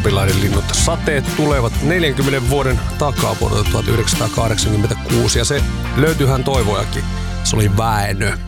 Lapinlahden linnut. Sateet tulevat 40 vuoden takaa vuodelta 1986 ja se löytyyhän toivojakin. Se oli Väinö.